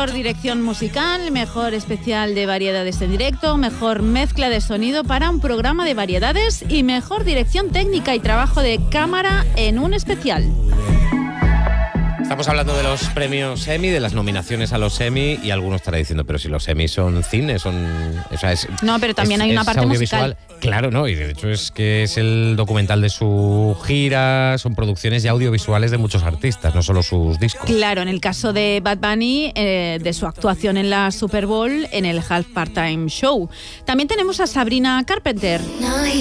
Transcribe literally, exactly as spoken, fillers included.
Mejor dirección musical, mejor especial de variedades en directo, mejor mezcla de sonido para un programa de variedades y mejor dirección técnica y trabajo de cámara en un especial. Estamos hablando de los premios Emmy, de las nominaciones a los Emmy, y algunos estará diciendo, pero si los Emmy son cine, son... O sea, es, no, pero también es, hay una es parte musical. Claro, no, y de hecho es que es el documental de su gira, son producciones ya audiovisuales de muchos artistas, no solo sus discos. Claro, en el caso de Bad Bunny, eh, de su actuación en la Super Bowl, en el Half Part Time Show. También tenemos a Sabrina Carpenter.